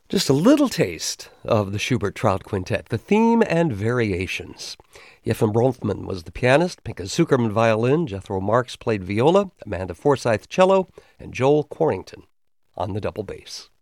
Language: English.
Just a little taste of the Schubert-Trout Quintet, the theme and variations. Yefim Bronfman was the pianist, Pinka Zukerman violin, Jethro Marks played viola, Amanda Forsyth cello, and Joel Quarrington on the double bass.